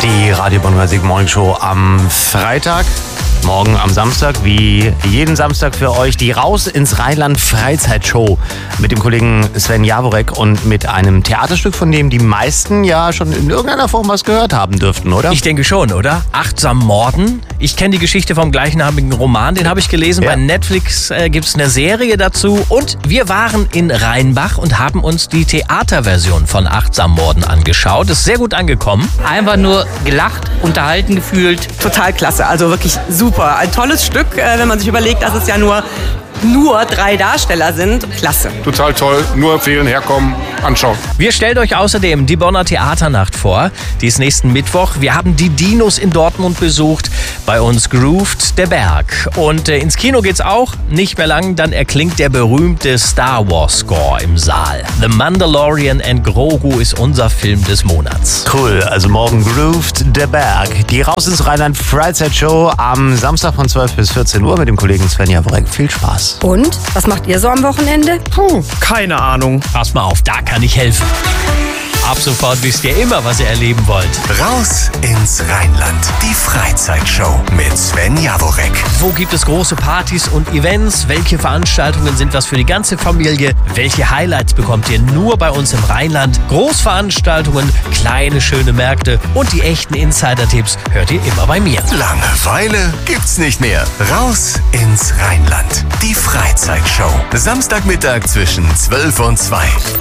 Die Radio Bonn Musik Morning Show am Freitag. Morgen am Samstag, wie jeden Samstag für euch, die Raus ins Rheinland Freizeitshow mit dem Kollegen Sven Jaworek und mit einem Theaterstück, von dem die meisten ja schon in irgendeiner Form was gehört haben dürften, oder? Ich denke schon, oder? Achtsam Morden. Ich kenne die Geschichte vom gleichnamigen Roman, den habe ich gelesen. Ja. Bei Netflix gibt es eine Serie dazu. Und wir waren in Rheinbach und haben uns die Theaterversion von Achtsam Morden angeschaut. Ist sehr gut angekommen. Einfach nur gelacht, unterhalten gefühlt. Total klasse, also wirklich super. Ein tolles Stück, wenn man sich überlegt, dass es ja nur 3 Darsteller sind. Klasse. Total toll, nur empfehlen, herkommen, anschauen. Wir stellen euch außerdem die Bonner Theaternacht vor. Die ist nächsten Mittwoch. Wir haben die Dinos in Dortmund besucht. Bei uns groovt der Berg. Und ins Kino geht's auch. Nicht mehr lang, dann erklingt der berühmte Star Wars Score im Saal. The Mandalorian and Grogu ist unser Film des Monats. Cool, also morgen groovt der Berg. Die Raus ins Rheinland Freizeitshow am Samstag von 12 bis 14 Uhr mit dem Kollegen Sven Jaworek. Viel Spaß. Und? Was macht ihr so am Wochenende? Keine Ahnung. Pass mal auf, da kann ich helfen. Ab sofort wisst ihr immer, was ihr erleben wollt. Raus ins Rheinland. Die Freizeitshow mit Sven Jaworek. Wo gibt es große Partys und Events? Welche Veranstaltungen sind was für die ganze Familie? Welche Highlights bekommt ihr nur bei uns im Rheinland? Großveranstaltungen, kleine schöne Märkte und die echten Insider-Tipps hört ihr immer bei mir. Langeweile gibt's nicht mehr. Raus ins Rheinland. Die Freizeitshow. Samstagmittag zwischen 12 und 2.